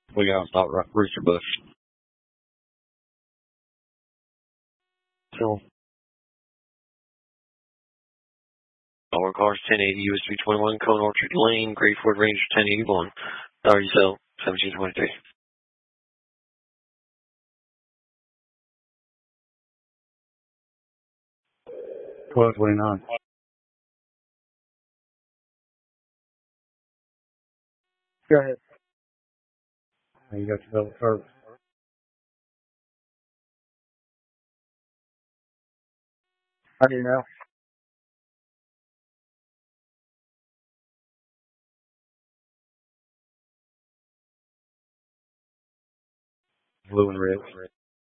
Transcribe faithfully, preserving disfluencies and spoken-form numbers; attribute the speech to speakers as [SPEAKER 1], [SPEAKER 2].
[SPEAKER 1] We got to stop right Rooster Bush. So, our cars ten eighty U S three twenty-one, Cone Orchard Lane, Great Ford Ranger ten eighty-one. Dollar you sell, seventeen twenty-three. twelve twenty-nine. Go ahead. You got your bill first. I do now. Blue and red.